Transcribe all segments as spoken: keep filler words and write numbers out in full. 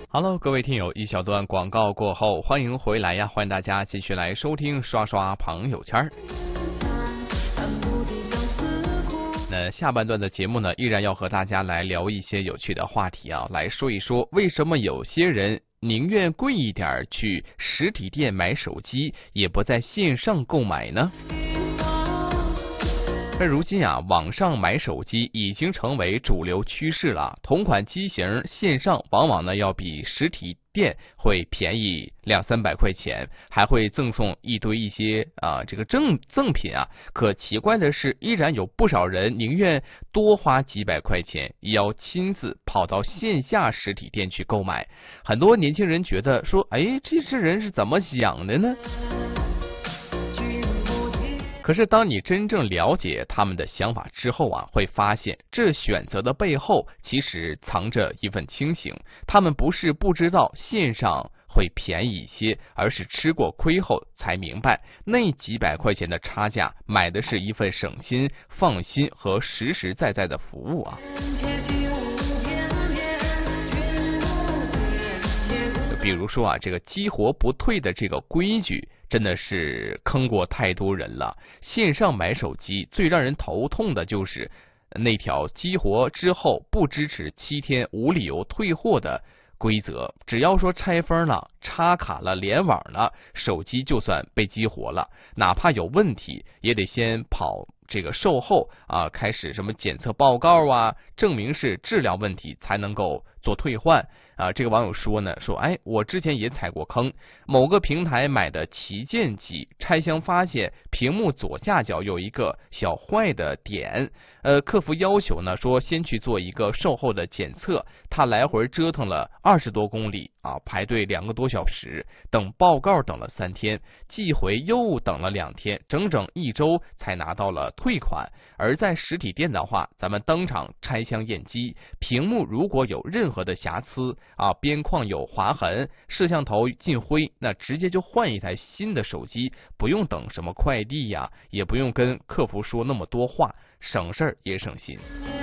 Hello， 各位听友，一小段广告过后，欢迎回来呀！欢迎大家继续来收听刷刷朋友圈。那下半段的节目呢，依然要和大家来聊一些有趣的话题啊，来说一说为什么有些人宁愿贵一点去实体店买手机，也不在线上购买呢？那如今啊，网上买手机已经成为主流趋势了。同款机型线上往往呢要比实体店会便宜两三百块钱，还会赠送一堆一些啊这个赠赠品啊。可奇怪的是，依然有不少人宁愿多花几百块钱，也要亲自跑到线下实体店去购买。很多年轻人觉得说，哎，这这人是怎么想的呢？可是当你真正了解他们的想法之后啊，会发现这选择的背后其实藏着一份清醒。他们不是不知道线上会便宜一些，而是吃过亏后才明白，那几百块钱的差价买的是一份省心、放心和实实在在的服务啊。比如说啊，这个激活不退的这个规矩真的是坑过太多人了。线上买手机最让人头痛的就是那条激活之后不支持七天无理由退货的规则。只要说拆封了、插卡了、联网了，手机就算被激活了，哪怕有问题也得先跑这个售后啊，开始什么检测报告啊，证明是质量问题才能够做退换啊。这个网友说呢，说哎，我之前也踩过坑，某个平台买的旗舰机，拆箱发现屏幕左下角有一个小坏的点，呃，客服要求呢说先去做一个售后的检测，他来回折腾了二十多公里啊，排队两个多小时，等报告等了三天，寄回又等了两天，整整一周才拿到了退款。而在实体店的话，咱们当场拆箱验机，屏幕如果有任何的瑕疵啊，边框有划痕，摄像头进灰，那直接就换一台新的手机，不用等什么快递呀，也不用跟客服说那么多话，省事儿也省心。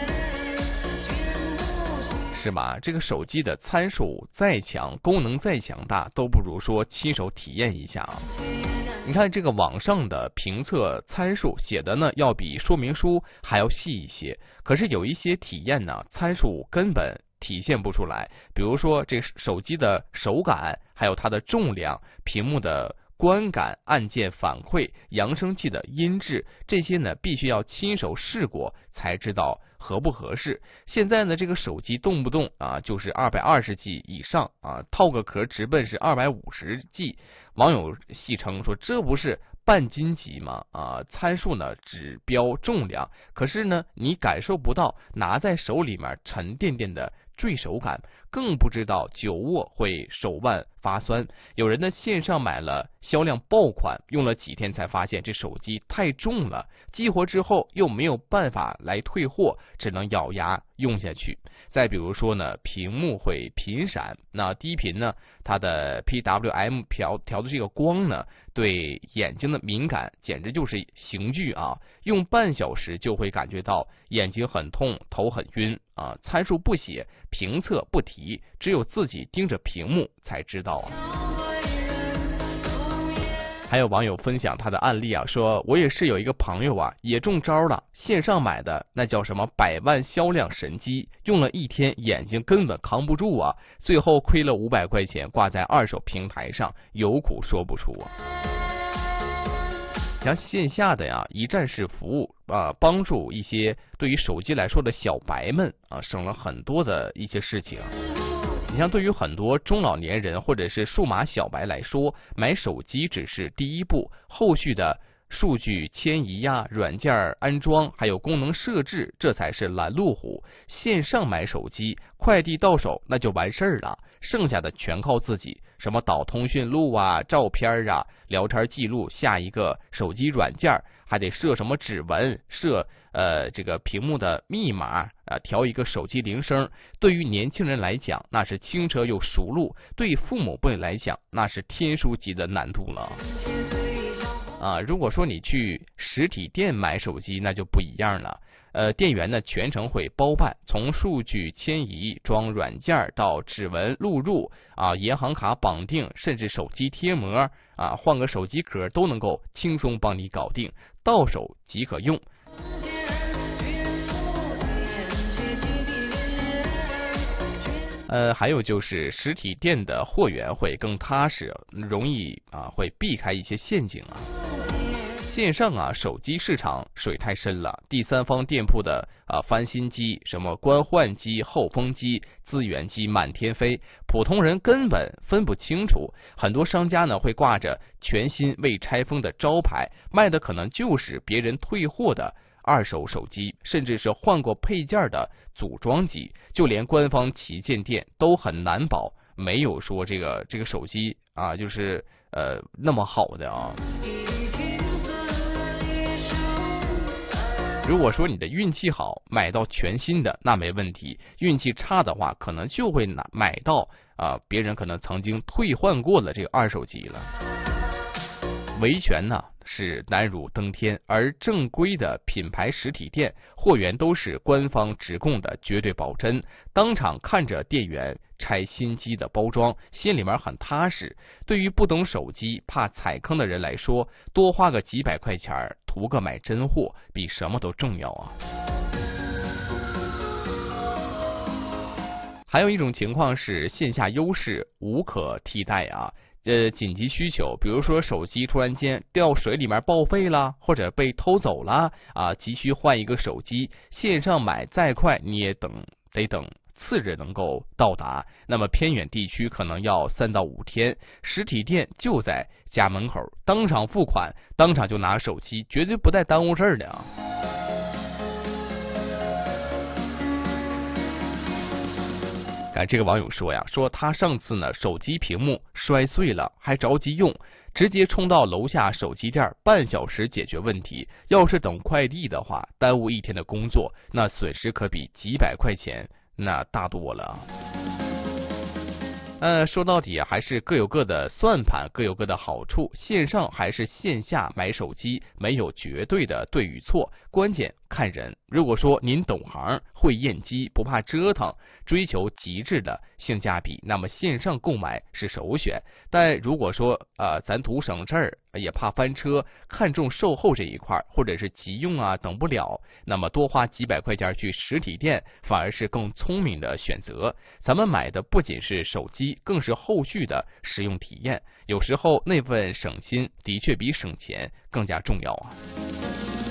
是吧？这个手机的参数再强，功能再强大，都不如说亲手体验一下啊。你看这个网上的评测参数写的呢，要比说明书还要细一些，可是有一些体验呢，参数根本体现不出来。比如说这手机的手感，还有它的重量、屏幕的观感、按键反馈、扬声器的音质，这些呢必须要亲手试过才知道合不合适。现在呢这个手机动不动啊就是二百二十 G 以上啊，套个壳直奔是二百五十 G。 网友戏称说，这不是半斤级吗？啊，参数呢只标重量，可是呢你感受不到拿在手里面沉甸甸的坠手感，更不知道久握会手腕发酸。有人呢线上买了销量爆款，用了几天才发现这手机太重了，激活之后又没有办法来退货，只能咬牙用下去。再比如说呢，屏幕会频闪，那低频呢它的 P W M 调调的这个光呢对眼睛的敏感简直就是刑具啊，用半小时就会感觉到眼睛很痛、头很晕啊。参数不写，评测不提，只有自己盯着屏幕才知道啊。还有网友分享他的案例啊，说我也是有一个朋友啊，也中招了，线上买的那叫什么百万销量神机，用了一天眼睛根本扛不住啊，最后亏了五百块钱挂在二手平台上，有苦说不出啊。像线下的呀一站式服务啊，帮助一些对于手机来说的小白们啊，省了很多的一些事情。你像对于很多中老年人或者是数码小白来说，买手机只是第一步，后续的数据迁移呀、软件安装还有功能设置，这才是拦路虎。线上买手机，快递到手那就完事儿了，剩下的全靠自己，什么导通讯录啊、照片啊、聊天记录，下一个手机软件，还得设什么指纹，设呃这个屏幕的密码啊，调一个手机铃声。对于年轻人来讲，那是轻车又熟路；对父母辈来讲，那是天书级的难度了。啊，如果说你去实体店买手机，那就不一样了。 呃，店员呢全程会包办，从数据迁移、装软件到指纹录入啊、银行卡绑定，甚至手机贴膜啊、换个手机壳都能够轻松帮你搞定，到手即可用。呃，还有就是实体店的货源会更踏实，容易啊会避开一些陷阱啊。线上啊手机市场水太深了，第三方店铺的啊翻新机、什么官换机、后封机、资源机满天飞，普通人根本分不清楚。很多商家呢会挂着全新未拆封的招牌，卖的可能就是别人退货的二手手机，甚至是换过配件的组装机，就连官方旗舰店都很难保没有说这个这个手机啊，就是呃那么好的啊。如果说你的运气好，买到全新的那没问题；运气差的话，可能就会拿买到啊、呃，别人可能曾经退换过了这个二手机了。维权呢是难如登天，而正规的品牌实体店货源都是官方直供的绝对保真，当场看着店员拆新机的包装，心里面很踏实。对于不懂手机怕踩坑的人来说，多花个几百块钱图个买真货比什么都重要啊。还有一种情况是线下优势无可替代啊。呃，紧急需求，比如说手机突然间掉水里面报废了，或者被偷走了啊，急需换一个手机，线上买再快你也等得等次日能够到达，那么偏远地区可能要三到五天，实体店就在家门口，当场付款，当场就拿手机，绝对不带耽误事儿的啊。哎，这个网友说呀，说他上次呢手机屏幕摔碎了，还着急用，直接冲到楼下手机店，半小时解决问题。要是等快递的话，耽误一天的工作，那损失可比几百块钱那大多了。呃，说到底啊，还是各有各的算盘，各有各的好处。线上还是线下买手机，没有绝对的对与错，关键看人。如果说您懂行，会验机，不怕折腾，追求极致的性价比，那么线上购买是首选。但如果说呃咱图省事儿，也怕翻车，看重售后这一块，或者是急用啊等不了，那么多花几百块钱去实体店，反而是更聪明的选择。咱们买的不仅是手机，更是后续的使用体验。有时候那份省心的确比省钱更加重要啊。